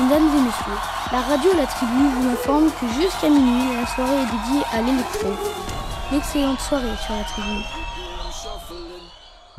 Mesdames et messieurs, la radio La Tribu vous informe que jusqu'à minuit, la soirée est dédiée à l'électro. Une excellente soirée sur La Tribu.